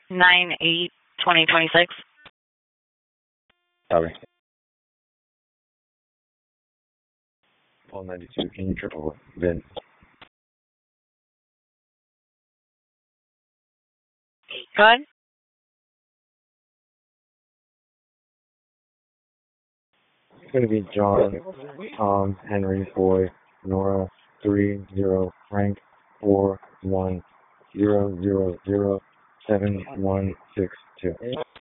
9/8/2026. Copy. Paul 92, can you triple VIN? Go ahead. It's going to be John, Tom, Henry, Boy, Nora, 30, Frank, 410007 162.